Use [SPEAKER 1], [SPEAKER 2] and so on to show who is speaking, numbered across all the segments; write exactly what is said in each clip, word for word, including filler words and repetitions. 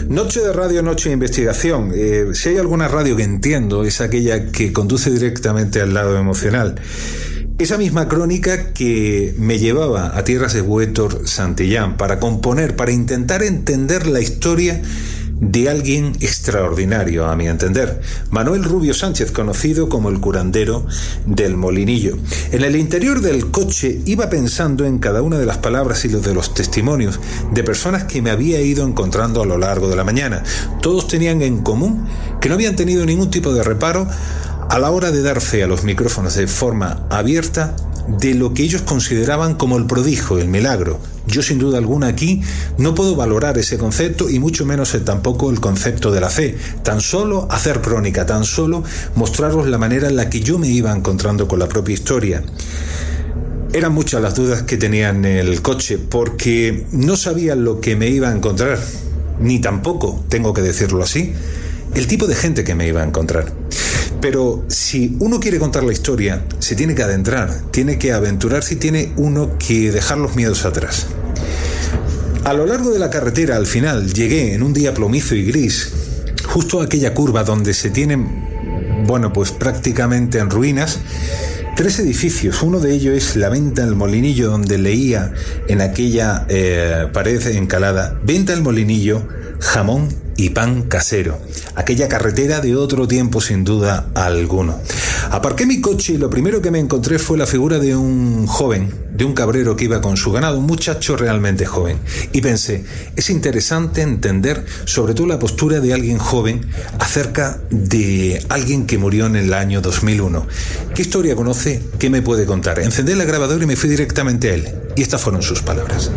[SPEAKER 1] Noche de radio, noche de investigación. Eh, si hay alguna radio que entiendo, es aquella que conduce directamente al lado emocional. Esa misma crónica que me llevaba a tierras de Huétor Santillán para componer, para intentar entender la historia de alguien extraordinario, a mi entender, Manuel Rubio Sánchez, conocido como el curandero del Molinillo. En el interior del coche iba pensando en cada una de las palabras y los de los testimonios de personas que me había ido encontrando a lo largo de la mañana. Todos tenían en común que no habían tenido ningún tipo de reparo a la hora de dar fe a los micrófonos de forma abierta de lo que ellos consideraban como el prodigio, el milagro. Yo sin duda alguna aquí no puedo valorar ese concepto y mucho menos tampoco el concepto de la fe. Tan solo hacer crónica, tan solo mostraros la manera en la que yo me iba encontrando con la propia historia. Eran muchas las dudas que tenía en el coche porque no sabía lo que me iba a encontrar, ni tampoco, tengo que decirlo así, el tipo de gente que me iba a encontrar. Pero si uno quiere contar la historia, se tiene que adentrar, tiene que aventurarse y tiene uno que dejar los miedos atrás. A lo largo de la carretera, al final, llegué en un día plomizo y gris, justo a aquella curva donde se tienen, bueno, pues prácticamente en ruinas, tres edificios. Uno de ellos es la Venta del Molinillo, donde leía en aquella eh, pared encalada: Venta del Molinillo, jamón y pan casero. Aquella carretera de otro tiempo sin duda alguno. Aparqué mi coche y lo primero que me encontré fue la figura de un joven, de un cabrero que iba con su ganado, un muchacho realmente joven. Y pensé, es interesante entender sobre todo la postura de alguien joven acerca de alguien que murió en el año dos mil uno. ¿Qué historia conoce? ¿Qué me puede contar? Encendí la grabadora y me fui directamente a él. Y estas fueron sus palabras.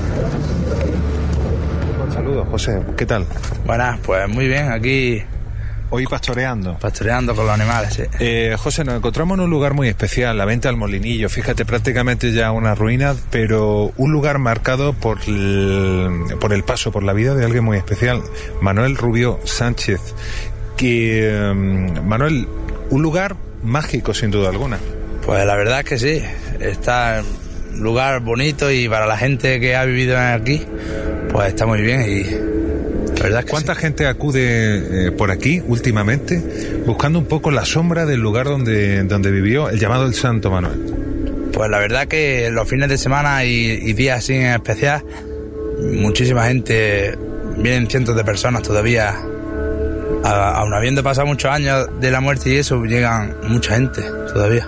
[SPEAKER 1] Saludos, José. ¿Qué tal?
[SPEAKER 2] Buenas, pues muy bien, aquí...
[SPEAKER 1] Hoy pastoreando.
[SPEAKER 2] Pastoreando con los animales, sí.
[SPEAKER 1] Eh, José, nos encontramos en un lugar muy especial, la Venta del Molinillo. Fíjate, prácticamente ya una ruina, pero un lugar marcado por el, por el paso, por la vida de alguien muy especial, Manuel Rubio Sánchez. Que, Manuel, un lugar mágico sin duda alguna.
[SPEAKER 2] Pues la verdad es que sí, está un lugar bonito y para la gente que ha vivido aquí, pues está muy bien. Y la verdad es que
[SPEAKER 1] ¿cuánta
[SPEAKER 2] sí.
[SPEAKER 1] gente acude eh, por aquí últimamente buscando un poco la sombra del lugar donde, donde vivió el llamado el Santo Manuel?
[SPEAKER 2] Pues la verdad que los fines de semana y, y días así en especial, muchísima gente, vienen cientos de personas todavía, a, aun habiendo pasado muchos años de la muerte y eso, llegan mucha gente todavía.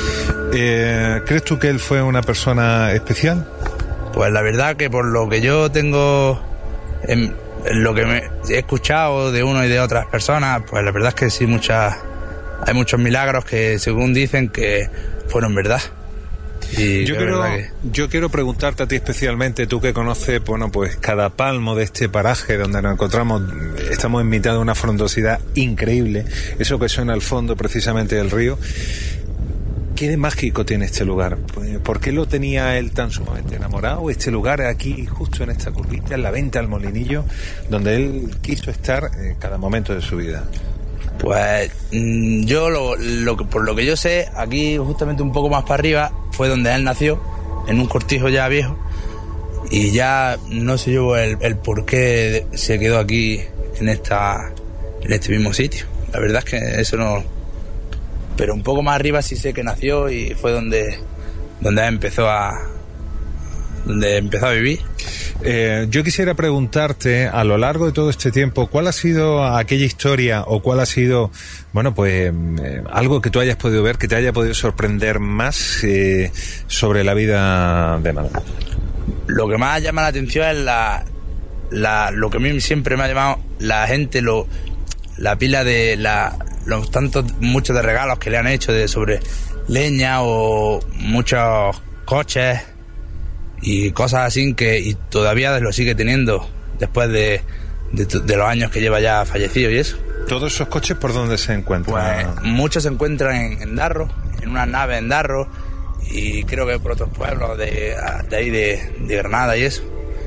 [SPEAKER 1] Eh, ¿Crees tú que él fue una persona especial?
[SPEAKER 2] Pues la verdad que por lo que yo tengo, en, en lo que me he escuchado de uno y de otras personas, pues la verdad es que sí, muchas, hay muchos milagros que según dicen que fueron verdad. Y
[SPEAKER 1] yo quiero, que... yo quiero preguntarte a ti especialmente, tú que conoces, bueno, pues cada palmo de este paraje donde nos encontramos, estamos en mitad de una frondosidad increíble, eso que suena al fondo precisamente del río. ¿Qué de mágico tiene este lugar? ¿Por qué lo tenía él tan sumamente enamorado? Este lugar aquí, justo en esta curvita, en la Venta del Molinillo, donde él quiso estar en cada momento de su vida.
[SPEAKER 2] Pues yo, lo, lo por lo que yo sé, aquí justamente un poco más para arriba, fue donde él nació, en un cortijo ya viejo, y ya no sé yo el, el por qué se quedó aquí en, esta, en este mismo sitio. La verdad es que eso no... Pero un poco más arriba sí sé que nació y fue donde, donde empezó a donde empezó a vivir.
[SPEAKER 1] Eh, yo quisiera preguntarte, a lo largo de todo este tiempo, ¿cuál ha sido aquella historia o cuál ha sido, bueno, pues eh, algo que tú hayas podido ver, que te haya podido sorprender más eh, sobre la vida de Manuel?
[SPEAKER 2] Lo que más llama la atención es la, la lo que a mí siempre me ha llamado la gente, lo, la pila de la los tantos, muchos de regalos que le han hecho de sobre leña o muchos coches y cosas así que y todavía lo sigue teniendo después de, de, de los años que lleva ya fallecido y eso.
[SPEAKER 1] ¿Todos esos coches por dónde se encuentran?
[SPEAKER 2] Pues muchos se encuentran en, en Darro, en una nave en Darro y creo que por otros pueblos de, de ahí de, de Granada y eso.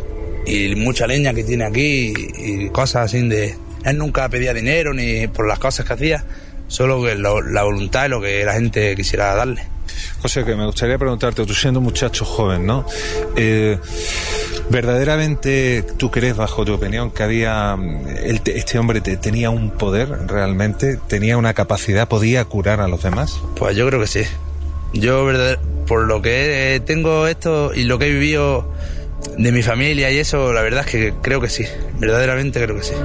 [SPEAKER 2] Y mucha leña que tiene aquí y, y cosas así de... Él nunca pedía dinero ni por las cosas que hacía, solo que lo, la voluntad y lo que la gente quisiera darle.
[SPEAKER 1] José, que me gustaría preguntarte, tú siendo un muchacho joven, ¿no? Eh, ¿Verdaderamente tú crees, bajo tu opinión, que había el, este hombre te, tenía un poder realmente? ¿Tenía una capacidad? ¿Podía curar a los demás?
[SPEAKER 2] Pues yo creo que sí. Yo, verdad, por lo que tengo esto y lo que he vivido de mi familia y eso, la verdad es que creo que sí. Verdaderamente creo que sí.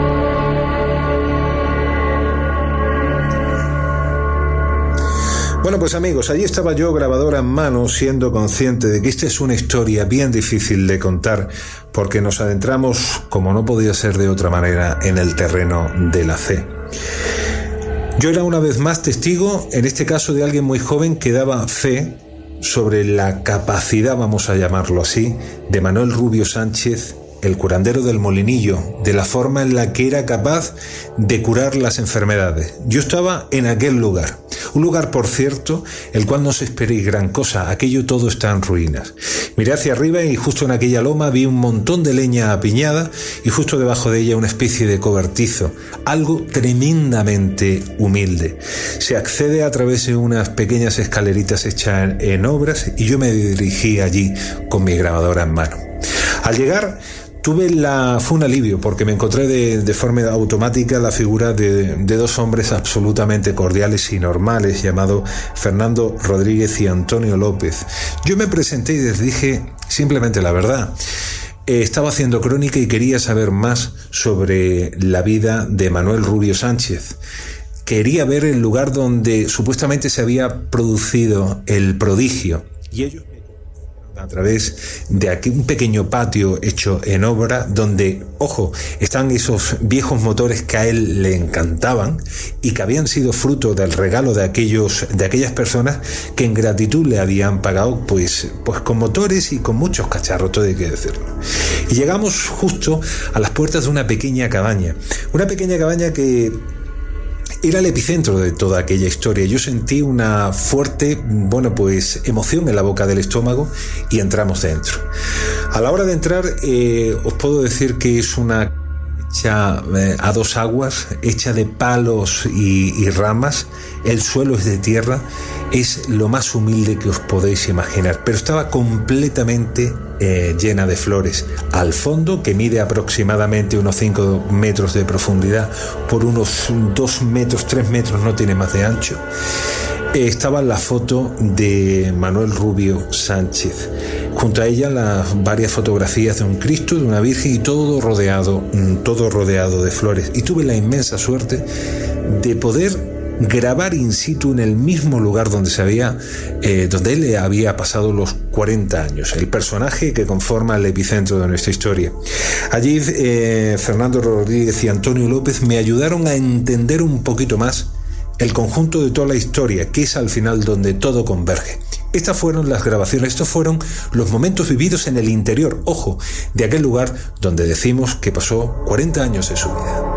[SPEAKER 1] Bueno, pues amigos, allí estaba yo, grabadora en mano, siendo consciente de que esta es una historia bien difícil de contar, porque nos adentramos, como no podía ser de otra manera, en el terreno de la fe. Yo era una vez más testigo, en este caso de alguien muy joven que daba fe sobre la capacidad, vamos a llamarlo así, de Manuel Rubio Sánchez, el curandero del Molinillo, de la forma en la que era capaz de curar las enfermedades. Yo estaba en aquel lugar, un lugar, por cierto, el cual no os esperéis gran cosa, aquello todo está en ruinas. Miré hacia arriba y justo en aquella loma vi un montón de leña apiñada y justo debajo de ella una especie de cobertizo, algo tremendamente humilde. Se accede a través de unas pequeñas escaleritas hechas en, en obras y yo me dirigí allí con mi grabadora en mano. Al llegar, tuve la, fue un alivio porque me encontré de, de forma automática la figura de, de dos hombres absolutamente cordiales y normales, llamados Fernando Rodríguez y Antonio López. Yo me presenté y les dije simplemente la verdad. Eh, estaba haciendo crónica y quería saber más sobre la vida de Manuel Rubio Sánchez. Quería ver el lugar donde supuestamente se había producido el prodigio. Y ellos a través de aquí un pequeño patio hecho en obra donde, ojo, están esos viejos motores que a él le encantaban y que habían sido fruto del regalo de aquellos de aquellas personas que en gratitud le habían pagado pues, pues con motores y con muchos cacharros, todo hay que decirlo. Y llegamos justo a las puertas de una pequeña cabaña, una pequeña cabaña que era el epicentro de toda aquella historia. Yo sentí una fuerte, bueno, pues emoción en la boca del estómago y entramos dentro. A la hora de entrar, eh, os puedo decir que es una hecha eh, a dos aguas, hecha de palos y, y ramas. El suelo es de tierra, es lo más humilde que os podéis imaginar, pero estaba completamente eh, llena de flores. Al fondo, que mide aproximadamente unos cinco metros de profundidad por unos dos metros, tres metros, no tiene más de ancho, eh, estaba la foto de Manuel Rubio Sánchez. Junto a ella las varias fotografías de un Cristo, de una Virgen y todo rodeado, todo rodeado de flores. Y tuve la inmensa suerte de poder grabar in situ en el mismo lugar donde se había, eh, donde él le había pasado los cuarenta años, el personaje que conforma el epicentro de nuestra historia. Allí eh, Fernando Rodríguez y Antonio López me ayudaron a entender un poquito más el conjunto de toda la historia, que es al final donde todo converge. Estas fueron las grabaciones, estos fueron los momentos vividos en el interior, ojo, de aquel lugar donde decimos que pasó cuarenta años de su vida.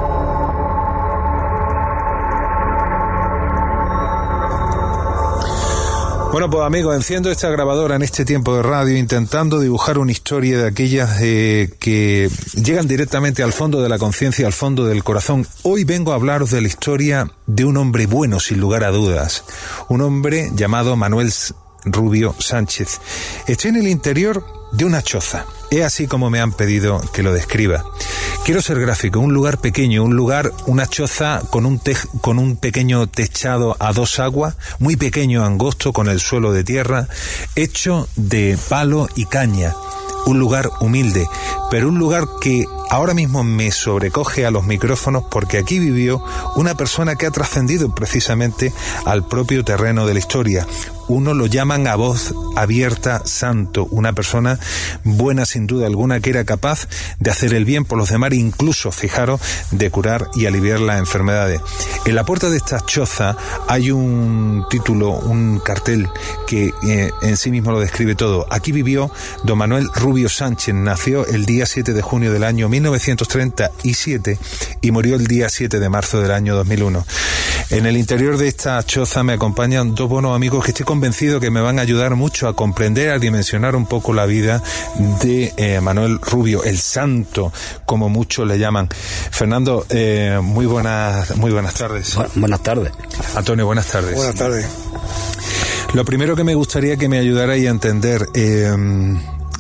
[SPEAKER 1] Bueno, pues amigos, enciendo esta grabadora en este tiempo de radio intentando dibujar una historia de aquellas eh, que llegan directamente al fondo de la conciencia, al fondo del corazón. Hoy vengo a hablaros de la historia de un hombre bueno, sin lugar a dudas. Un hombre llamado Manuel Rubio Sánchez. Estoy en el interior de una choza. Es así como me han pedido que lo describa. Quiero ser gráfico, un lugar pequeño, un lugar, una choza con un, te, con un pequeño techado a dos aguas, muy pequeño, angosto, con el suelo de tierra, hecho de palo y caña. Un lugar humilde, pero un lugar que ahora mismo me sobrecoge a los micrófonos porque aquí vivió una persona que ha trascendido precisamente al propio terreno de la historia. Uno lo llaman a voz abierta santo, una persona buena sin duda alguna que era capaz de hacer el bien por los demás, incluso, fijaros, de curar y aliviar las enfermedades. En la puerta de esta choza hay un título, un cartel que eh, en sí mismo lo describe todo. Aquí vivió don Manuel Rubio Sánchez, nació el día siete de junio del año mil novecientos treinta y siete y murió el día siete de marzo del año dos mil uno. En el interior de esta choza me acompañan dos buenos amigos que estoy convencido que me van a ayudar mucho a comprender, a dimensionar un poco la vida de eh, Manuel Rubio, el santo, como muchos le llaman. Fernando, eh, muy buenas, muy buenas tardes.
[SPEAKER 3] Bu- buenas tardes.
[SPEAKER 1] Antonio, buenas tardes.
[SPEAKER 4] Buenas tardes.
[SPEAKER 1] Lo primero que me gustaría que me ayudarais a entender, eh,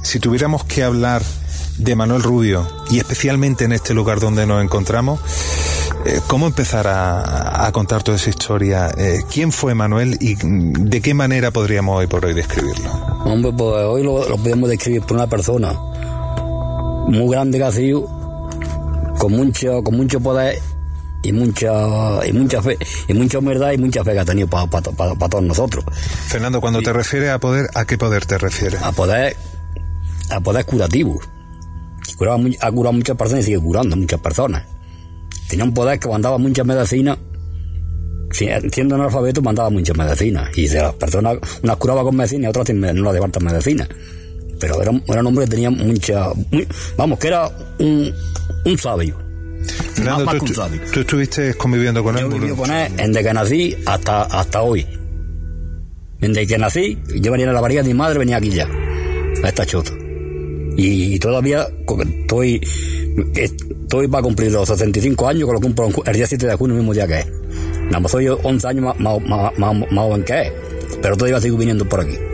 [SPEAKER 1] si tuviéramos que hablar de Manuel Rubio, y especialmente en este lugar donde nos encontramos, eh, ¿cómo empezar a, a contar toda esa historia? Eh, ¿Quién fue Manuel y de qué manera podríamos hoy por hoy describirlo?
[SPEAKER 3] Hombre, pues hoy lo, lo podemos describir por una persona muy grande que ha sido, con mucho, con mucho poder y mucha, y mucha fe, y mucha humildad y mucha fe que ha tenido para pa, pa, pa todos nosotros.
[SPEAKER 1] Fernando, cuando
[SPEAKER 3] y,
[SPEAKER 1] te refieres a poder, ¿a qué poder te refieres?
[SPEAKER 3] A poder, a poder curativo. Curaba, ha curado muchas personas y sigue curando muchas personas. Tenía un poder que mandaba muchas medicinas, siendo analfabeto mandaba muchas medicinas, y de las personas, unas curaba con medicina y otras no las de falta medicina. Pero era, era un hombre que tenía mucha, muy, vamos, que era un, un sabio.
[SPEAKER 1] Fernando,
[SPEAKER 3] más,
[SPEAKER 1] tú,
[SPEAKER 3] más un sabio.
[SPEAKER 1] tú estuviste conviviendo con él.
[SPEAKER 3] Yo he vivido con él desde que nací hasta, hasta hoy. Desde que nací, yo venía a la barriga de mi madre, venía aquí ya, a esta chota. Y todavía estoy, estoy para cumplir los sesenta y cinco años, que lo cumplo el día siete de junio, el mismo día que es. Nada más soy once años más, más, más, más, más joven que es, pero todavía sigo viniendo por aquí.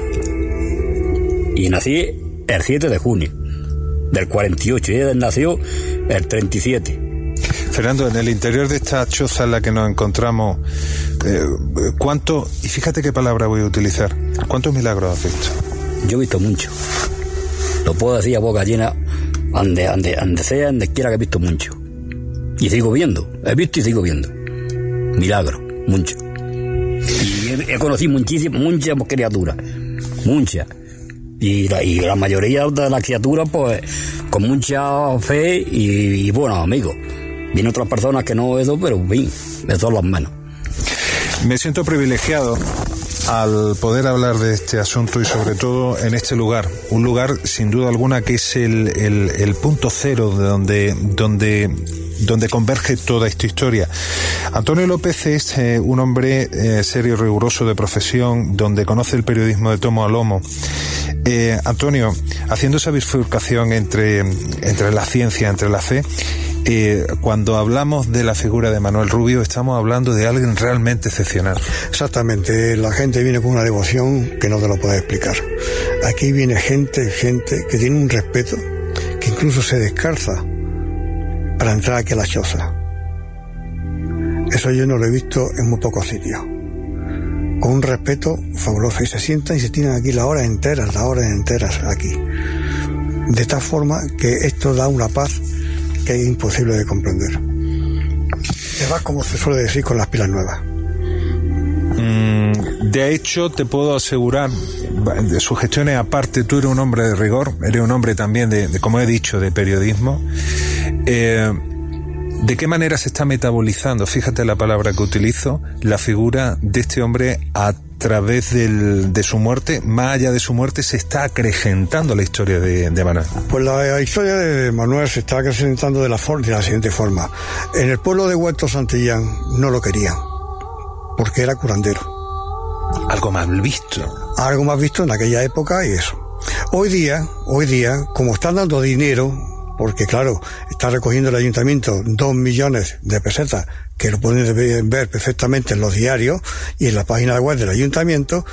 [SPEAKER 3] Y nací el siete de junio del cuarenta y ocho, y él nació el treinta y siete.
[SPEAKER 1] Fernando, en el interior de esta choza en la que nos encontramos, eh, ¿cuánto, y fíjate qué palabra voy a utilizar, cuántos milagros has visto?
[SPEAKER 3] Yo he visto mucho. Lo puedo decir a boca llena, ande, ande, ande sea, donde quiera, que he visto mucho. Y sigo viendo, he visto y sigo viendo. Milagros, mucho. Y he, he conocido muchísimas, muchas criaturas, muchas. Y la, y la mayoría de las criaturas, pues, con mucha fe y, y buenos amigos. Vienen otras personas que no eso, pero bien, de todos los menos.
[SPEAKER 1] Me siento privilegiado al poder hablar de este asunto y sobre todo en este lugar, un lugar sin duda alguna que es el, el, el punto cero de donde, donde, donde converge toda esta historia. Antonio López es eh, un hombre eh, serio, riguroso de profesión, donde conoce el periodismo de tomo a lomo. Eh, Antonio, haciendo esa bifurcación entre, entre la ciencia, entre la fe, Eh, cuando hablamos de la figura de Manuel Rubio, estamos hablando de alguien realmente excepcional.
[SPEAKER 4] Exactamente, la gente viene con una devoción que no te lo puedes explicar. Aquí viene gente, gente que tiene un respeto, que incluso se descalza para entrar aquí a la choza. Eso yo no lo he visto en muy pocos sitios. Con un respeto fabuloso, y se sientan y se tiran aquí las horas enteras, las horas enteras aquí. De tal forma que esto da una paz que es imposible de comprender. Te vas, como se suele decir, con las pilas nuevas.
[SPEAKER 1] Mm, de hecho, te puedo asegurar, de sugestiones aparte, tú eres un hombre de rigor, eres un hombre también de, de como he dicho, de periodismo. Eh, ¿De qué manera se está metabolizando, fíjate la palabra que utilizo, la figura de este hombre a través del, de su muerte? Más allá de su muerte, se está acrecentando la historia de, de Manuel.
[SPEAKER 4] Pues la historia de Manuel se está acrecentando de la, for- de la siguiente forma. En el pueblo de Huerto Santillán no lo querían, porque era curandero.
[SPEAKER 1] Algo mal visto.
[SPEAKER 4] Algo más visto en aquella época y eso. Hoy día, hoy día, como están dando dinero, porque claro, está recogiendo el ayuntamiento dos millones de pesetas, que lo pueden ver perfectamente en los diarios y en la página web del ayuntamiento,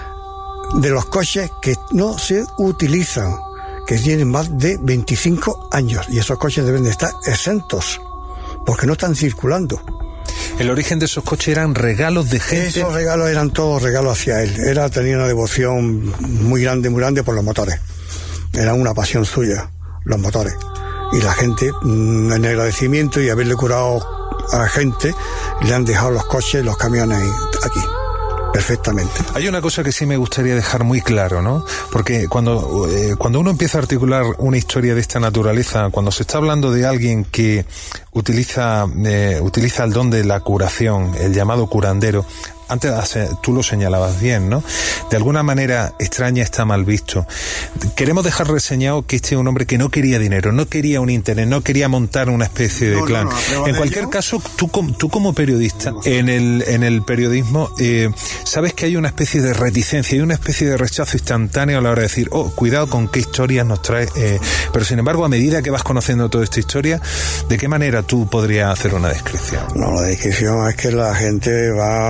[SPEAKER 4] de los coches que no se utilizan, que tienen más de veinticinco años, y esos coches deben de estar exentos, porque no están circulando.
[SPEAKER 1] El origen de esos coches eran regalos de gente.
[SPEAKER 4] Esos regalos eran todos regalos hacia él. Era, tenía una devoción muy grande, muy grande por los motores. Era una pasión suya, los motores. Y la gente, en agradecimiento y haberle curado a gente, le han dejado los coches, los camiones aquí, perfectamente.
[SPEAKER 1] Hay una cosa que sí me gustaría dejar muy claro, ¿no? Porque cuando, eh, cuando uno empieza a articular una historia de esta naturaleza, cuando se está hablando de alguien que utiliza, eh, utiliza el don de la curación, el llamado curandero, antes tú lo señalabas bien, ¿no? De alguna manera extraña, está mal visto. Queremos dejar reseñado que este es un hombre que no quería dinero, no quería un interés, no quería montar una especie de
[SPEAKER 4] no,
[SPEAKER 1] clan.
[SPEAKER 4] No, no,
[SPEAKER 1] en cualquier caso, tú, tú como periodista, en el, en el periodismo, eh, sabes que hay una especie de reticencia, hay una especie de rechazo instantáneo a la hora de decir, oh, cuidado con qué historias nos trae. Eh, pero sin embargo, a medida que vas conociendo toda esta historia, ¿de qué manera tú podrías hacer una descripción?
[SPEAKER 4] No, la descripción es que la gente va mucho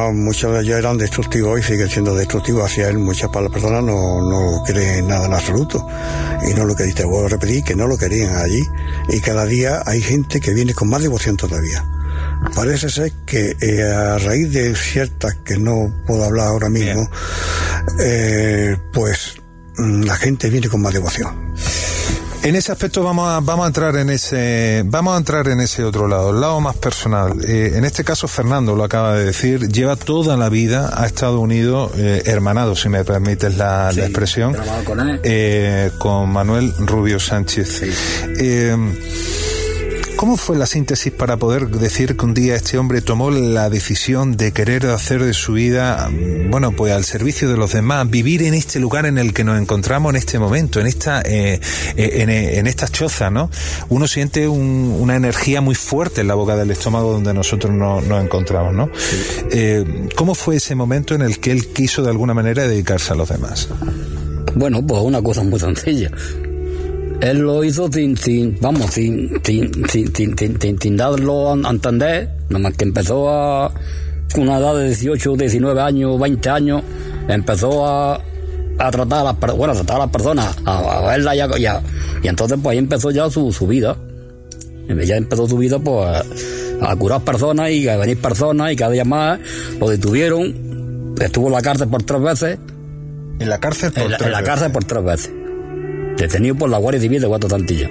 [SPEAKER 4] muchos de ellos eran destructivos y siguen siendo destructivos hacia él. Muchas para las personas no, no creen nada en absoluto y no lo que te vuelvo a repetir, que no lo querían allí, y cada día hay gente que viene con más devoción todavía. Parece ser que eh, a raíz de ciertas que no puedo hablar ahora mismo, eh, pues la gente viene con más devoción.
[SPEAKER 1] En ese aspecto vamos a, vamos a entrar en ese, vamos a entrar en ese otro lado, el lado más personal. Eh, en este caso, Fernando lo acaba de decir, lleva toda la vida, ha estado unido, eh, hermanado, si me permites la, sí, la expresión,
[SPEAKER 3] con, él.
[SPEAKER 1] Eh, con Manuel Rubio Sánchez. Sí. Eh, ¿Cómo fue la síntesis para poder decir que un día este hombre tomó la decisión de querer hacer de su vida, bueno, pues al servicio de los demás, vivir en este lugar en el que nos encontramos en este momento, en esta eh, en, en esta choza, ¿no? Uno siente un, una energía muy fuerte en la boca del estómago donde nosotros no, nos encontramos, ¿no? Sí. Eh, ¿Cómo fue ese momento en el que él quiso de alguna manera dedicarse a los demás?
[SPEAKER 3] Bueno, pues una cosa muy sencilla. Él lo hizo sin, sin vamos, sin, sin, sin, sin, sin, sin, sin darlo a entender, nada más que empezó a, con una edad de dieciocho, diecinueve años, veinte años, empezó a, a tratar a las, bueno, a tratar a las personas, a, a verla ya, ya, y entonces pues ahí empezó ya su, su vida, ya empezó su vida pues a, a curar personas y a venir personas, y cada día más lo detuvieron, estuvo en la cárcel por tres veces.
[SPEAKER 1] ¿En la cárcel por
[SPEAKER 3] en la,
[SPEAKER 1] tres
[SPEAKER 3] en la cárcel por tres veces. Detenido por la Guardia Civil de Guato Santillán.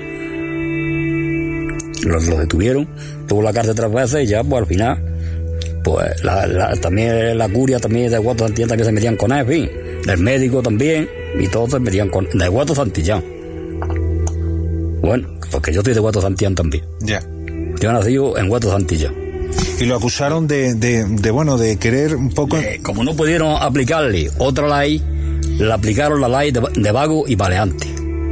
[SPEAKER 3] Los, los detuvieron, tuvo la cárcel tres veces y ya, pues al final, pues la, la, también la curia también de Guato Santillán también se metían con él, en fin, el médico también, y todos se metían con de Guato Santillán. Bueno, porque yo estoy de Guato Santillán también.
[SPEAKER 1] Ya.
[SPEAKER 3] Yeah. Yo he nacido en Guato Santillán.
[SPEAKER 1] Y lo acusaron de, de, de bueno, de querer un poco...
[SPEAKER 3] Eh, como no pudieron aplicarle otra ley, le aplicaron la ley de, de vago y baleante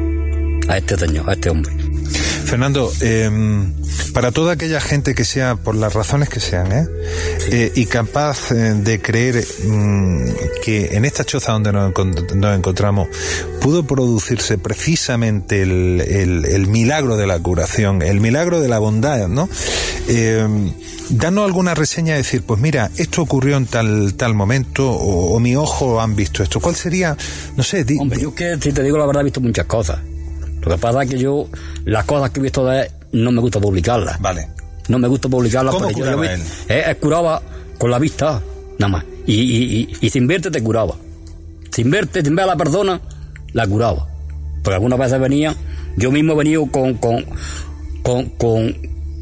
[SPEAKER 3] a este señor, a este hombre.
[SPEAKER 1] Fernando, eh, para toda aquella gente que sea, por las razones que sean, ¿eh? Sí. Eh, y capaz eh, de creer mmm, que en esta choza donde nos, encont- nos encontramos pudo producirse precisamente el, el, el milagro de la curación, el milagro de la bondad, ¿no? Eh, danos alguna reseña, decir, pues mira, esto ocurrió en tal tal momento, o, o mi ojo han visto esto. ¿Cuál sería? No sé. Di-
[SPEAKER 3] Hombre, yo es que, si te digo la verdad, he visto muchas cosas. Lo que pasa es que yo, las cosas que he visto de él, no me gusta publicarlas.
[SPEAKER 1] Vale.
[SPEAKER 3] No me gusta publicarlas.
[SPEAKER 1] ¿Cómo
[SPEAKER 3] porque
[SPEAKER 1] curaba
[SPEAKER 3] yo, yo,
[SPEAKER 1] él?
[SPEAKER 3] Él, él curaba con la vista, nada más. Y, y, y, y sin verte te curaba. Sin verte, sin ver a la persona, la curaba. Porque algunas veces venía, yo mismo he venido con, con, con, con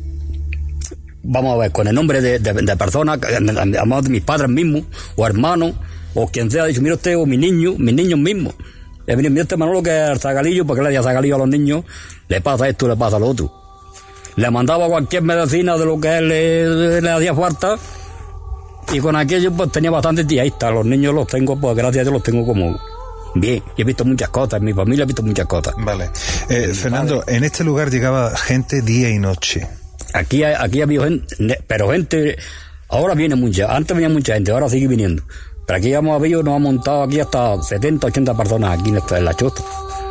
[SPEAKER 3] vamos a ver, con el nombre de, de, de personas, además de mis padres mismos, o hermanos, o quien sea, ha dicho, mira usted, o mi niño, mis niños mismos. Le viene, mira este Manolo que es el zagalillo, porque le decía zagalillo a los niños, le pasa esto, le pasa lo otro. Le mandaba cualquier medicina de lo que él le, le hacía falta, y con aquello pues tenía bastante tía. Ahí está, los niños los tengo, pues gracias a Dios los tengo como bien. Y he visto muchas cosas, en mi familia he visto muchas cosas.
[SPEAKER 1] Vale. Eh, Fernando, en este lugar llegaba gente día y noche.
[SPEAKER 3] Aquí, aquí ha habido gente, pero gente, ahora viene mucha, antes venía mucha gente, ahora sigue viniendo. Pero aquí hemos habido, nos han montado aquí hasta setenta, ochenta personas aquí en, esta, en la choza.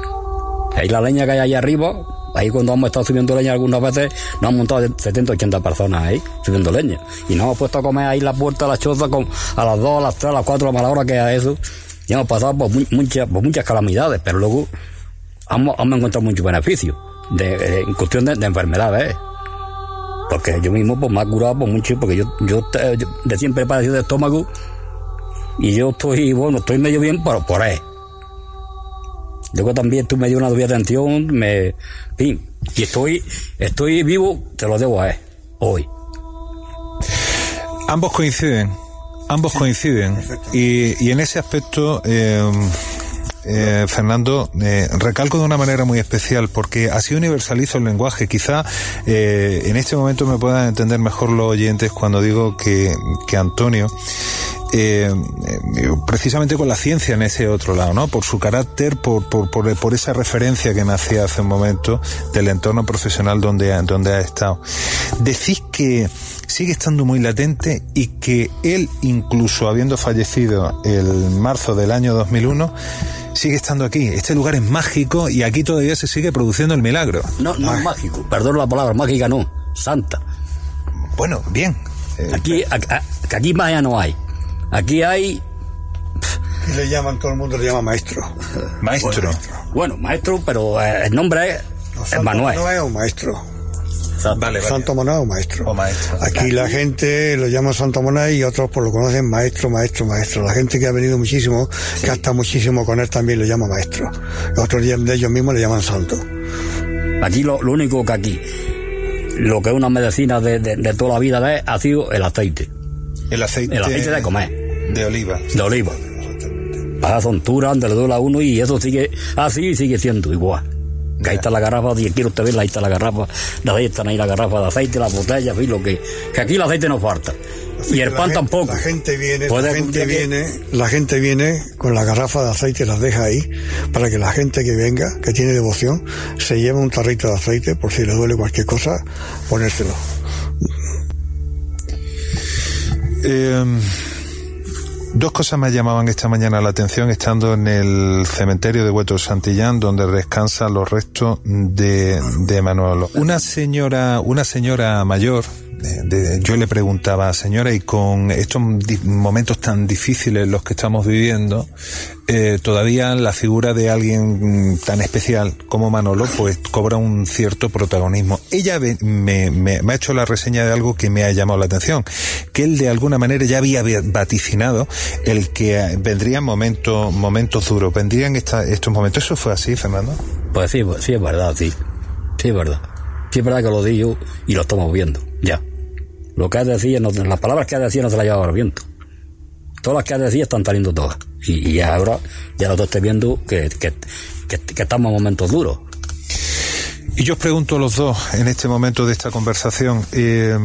[SPEAKER 3] Ahí la leña que hay ahí arriba, ahí cuando hemos estado subiendo leña algunas veces, nos han montado setenta, ochenta personas ahí, subiendo leña. Y nos hemos puesto a comer ahí la puerta de la choza con, a las dos, a las tres, a las cuatro, a la mala hora que es eso. Y hemos pasado por, muy, muchas, por muchas calamidades, pero luego hemos, hemos encontrado muchos beneficios de, de, en cuestión de, de enfermedades. ¿eh? Porque yo mismo pues me he curado por mucho, porque yo, yo, yo de siempre he padecido de estómago, y yo estoy, bueno, estoy medio bien por, por él. Luego también tú me dio una doble atención, me, en fin, y estoy, estoy vivo, te lo debo a él, hoy.
[SPEAKER 1] Ambos coinciden, ambos sí, coinciden, y, y en ese aspecto, eh, Eh, Fernando, eh, recalco de una manera muy especial porque así universalizo el lenguaje. Quizá eh, en este momento me puedan entender mejor los oyentes cuando digo que, que Antonio, eh, eh, precisamente con la ciencia en ese otro lado, ¿no? Por su carácter, por, por, por, por esa referencia que me hacía hace un momento del entorno profesional donde, donde ha estado. Decís que sigue estando muy latente y que él, incluso habiendo fallecido el marzo del año dos mil uno, sigue estando aquí. Este lugar es mágico y aquí todavía se sigue produciendo el milagro.
[SPEAKER 3] No, no es mágico, perdón la palabra, mágica no, santa.
[SPEAKER 1] Bueno, bien.
[SPEAKER 3] Eh, aquí, a, a, aquí magia no hay. Aquí hay...
[SPEAKER 4] Y le llaman, todo el mundo le llama maestro.
[SPEAKER 1] Maestro.
[SPEAKER 4] Maestro.
[SPEAKER 3] Bueno, maestro, pero eh, el nombre es,
[SPEAKER 4] No,
[SPEAKER 3] es
[SPEAKER 4] Santo
[SPEAKER 3] Manuel.
[SPEAKER 4] Manuel es un maestro.
[SPEAKER 3] Exacto.
[SPEAKER 1] Vale, vale.
[SPEAKER 4] Santo Manuel es un maestro.
[SPEAKER 1] O maestro.
[SPEAKER 4] Aquí la gente lo llama Santo Manuel y otros pues lo conocen maestro, maestro, maestro. La gente que ha venido muchísimo, sí. que ha estado muchísimo con él también lo llama maestro. Otros de ellos mismos le llaman santo.
[SPEAKER 3] Aquí lo, lo único que aquí, lo que es una medicina de, de, de toda la vida de, ha sido el aceite.
[SPEAKER 1] El aceite.
[SPEAKER 3] El aceite de comer.
[SPEAKER 1] De oliva.
[SPEAKER 3] De oliva. Para zontura, donde le duele a uno y eso sigue así y sigue siendo igual. Que ahí está la garrafa, si quiere usted verla, ahí está la garrafa de aceite, están ahí la garrafa de aceite, la botella, en fin, lo que, que aquí el aceite no falta. Así y el pan
[SPEAKER 4] gente,
[SPEAKER 3] tampoco.
[SPEAKER 4] La gente viene,
[SPEAKER 3] Puede
[SPEAKER 4] la gente
[SPEAKER 3] que...
[SPEAKER 4] viene, la gente viene con la garrafa de aceite y las deja ahí, para que la gente que venga, que tiene devoción, se lleve un tarrito de aceite, por si le duele cualquier cosa, ponérselo.
[SPEAKER 1] Eh... Dos cosas me llamaban esta mañana la atención estando en el cementerio de Hueto Santillán, donde descansan los restos de, de Manolo. Una señora, una señora mayor, de, de, yo le preguntaba, señora, y con estos momentos tan difíciles los que estamos viviendo, eh, todavía la figura de alguien tan especial como Manolo pues cobra un cierto protagonismo. Ella me, me, me ha hecho la reseña de algo que me ha llamado la atención, que él de alguna manera ya había vaticinado el que vendrían momentos momentos duros, vendrían esta, estos momentos. ¿Eso fue así, Fernando?
[SPEAKER 3] Pues sí, sí es verdad, sí. Sí es verdad. Sí es verdad que lo digo y lo estamos viendo, ya. Lo que él decía, no, las palabras que él decía no se las llevaba al viento. Todas las que él decía están saliendo todas. Y, y ahora ya lo estoy viendo que, que, que, que estamos en momentos duros.
[SPEAKER 1] Y yo os pregunto a los dos en este momento de esta conversación, eh,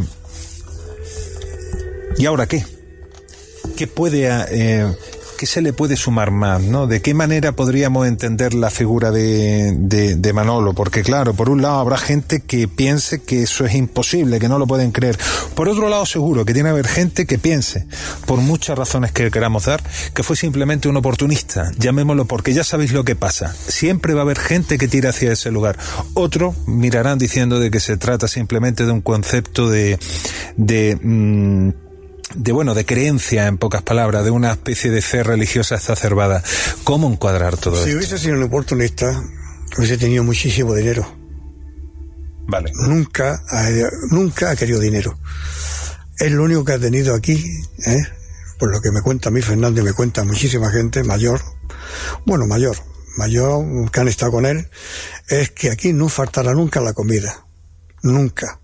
[SPEAKER 1] ¿y ahora qué? ¿Qué puede, eh, qué se le puede sumar más, ¿no? ¿De qué manera podríamos entender la figura de, de, de Manolo? Porque claro, por un lado habrá gente que piense que eso es imposible, que no lo pueden creer. Por otro lado, seguro que tiene que haber gente que piense, por muchas razones que queramos dar, que fue simplemente un oportunista, llamémoslo, porque ya sabéis lo que pasa. Siempre va a haber gente que tira hacia ese lugar. Otros mirarán diciendo de que se trata simplemente de un concepto de... de mmm, de bueno, de creencia, en pocas palabras, de una especie de fe religiosa exacerbada. ¿Cómo encuadrar todo esto?
[SPEAKER 4] Si hubiese sido un oportunista, hubiese tenido muchísimo dinero.
[SPEAKER 1] Vale.
[SPEAKER 4] Nunca, eh, nunca ha querido dinero. Es lo único que ha tenido aquí, ¿eh? Por lo que me cuenta a mí Fernando y me cuenta muchísima gente mayor, bueno, mayor, mayor que han estado con él, es que aquí no faltará nunca la comida. Nunca.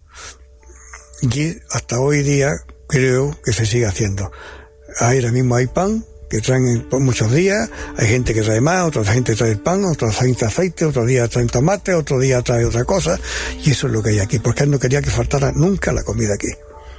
[SPEAKER 4] Y hasta hoy día creo que se sigue haciendo. Ahora mismo hay pan que traen por muchos días, hay gente que trae más, otra gente trae el pan, otra trae aceite, otro día traen tomate, otro día trae otra cosa, y eso es lo que hay aquí, porque él no quería que faltara nunca la comida aquí.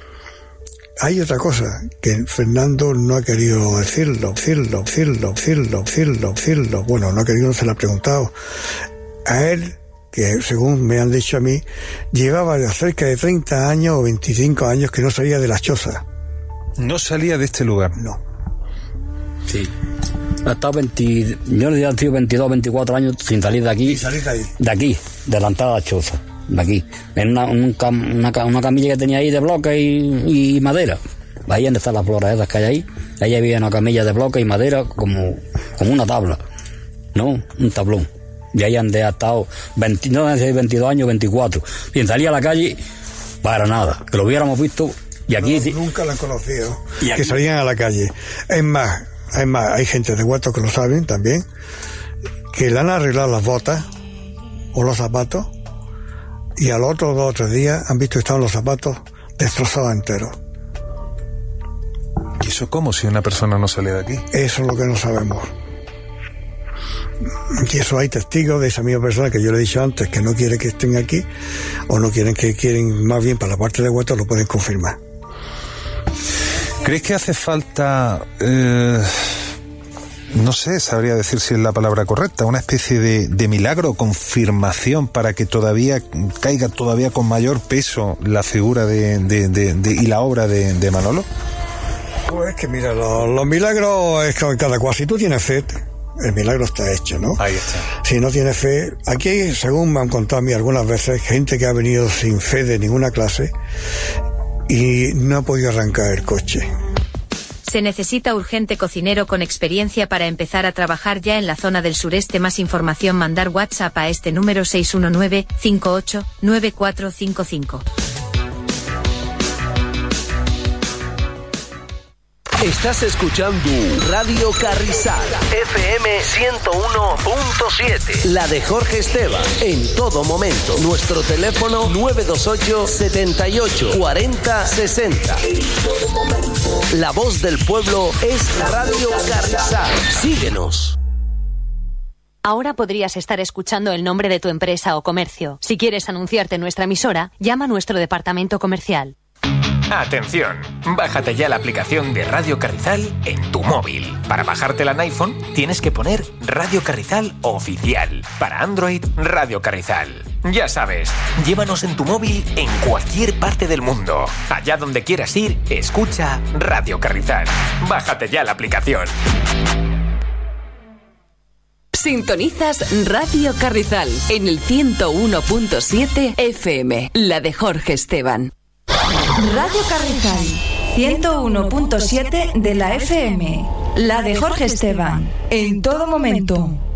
[SPEAKER 4] Hay otra cosa que Fernando no ha querido decirlo, decirlo, decirlo, decirlo, decirlo, decirlo. Bueno, no ha querido, no se lo ha preguntado. A él, que según me han dicho a mí, llevaba de cerca de treinta años o veinticinco años que no salía de las chozas.
[SPEAKER 1] No salía de este lugar.
[SPEAKER 4] No.
[SPEAKER 3] Sí. Ha estado veinte, yo le he sido veintidós, veinticuatro años sin salir de aquí.
[SPEAKER 4] Sin salir de ahí.
[SPEAKER 3] De aquí, de la entrada de la choza. De aquí. En una, un cam, una, una camilla que tenía ahí de bloques y, y madera. Ahí donde están las flores esas que hay ahí. Ahí había una camilla de bloques y madera como, como una tabla. ¿No? Un tablón. Y ahí han estado veinte, no sé, veintidós años, veinticuatro. Sin salir a la calle, para nada. Que lo hubiéramos visto. Y aquí
[SPEAKER 4] no, nunca lo han conocido.
[SPEAKER 3] Y aquí,
[SPEAKER 4] que salían a la calle. Es más, es más, hay gente de Hueto que lo saben también, que le han arreglado las botas o los zapatos, y al otro dos o tres días han visto que estaban los zapatos destrozados enteros.
[SPEAKER 1] ¿Y eso cómo si una persona no sale de aquí?
[SPEAKER 4] Eso es lo que no sabemos. Y eso hay testigos de esa misma persona que yo le he dicho antes que no quiere que estén aquí, o no quieren que quieren, más bien para la parte de Hueto lo pueden confirmar.
[SPEAKER 1] ¿Crees que hace falta, eh, no sé, sabría decir si es la palabra correcta, una especie de, de milagro, confirmación para que todavía caiga todavía con mayor peso la figura de, de, de, de y la obra de, de Manolo?
[SPEAKER 4] Pues que mira, los, los milagros es cada cual. Si tú tienes fe, el milagro está hecho, ¿no?
[SPEAKER 1] Ahí está.
[SPEAKER 4] Si no tienes fe, aquí, según me han contado a mí algunas veces, gente que ha venido sin fe de ninguna clase y no ha podido arrancar el coche.
[SPEAKER 5] Se necesita urgente cocinero con experiencia para empezar a trabajar ya en la zona del sureste. Más información, mandar WhatsApp a este número seis uno nueve, cinco ocho, nueve cuatro cinco cinco.
[SPEAKER 6] Estás escuchando Radio Carrizal, F M ciento uno punto siete, la de Jorge Esteban, en todo momento. Nuestro teléfono nueve dos ocho, setenta y ocho, cuarenta, sesenta. La voz del pueblo es Radio Carrizal. Síguenos.
[SPEAKER 7] Ahora podrías estar escuchando el nombre de tu empresa o comercio. Si quieres anunciarte en nuestra emisora, llama a nuestro departamento comercial.
[SPEAKER 8] Atención, bájate ya la aplicación de Radio Carrizal en tu móvil. Para bajártela en iPhone tienes que poner Radio Carrizal Oficial. Para Android, Radio Carrizal. Ya sabes, llévanos en tu móvil en cualquier parte del mundo. Allá donde quieras ir, escucha Radio Carrizal. Bájate ya la aplicación.
[SPEAKER 9] Sintonizas Radio Carrizal en el ciento uno punto siete F M, la de Jorge Esteban.
[SPEAKER 10] Radio Carrizal, ciento uno punto siete de la F M, la de Jorge Esteban, en todo momento.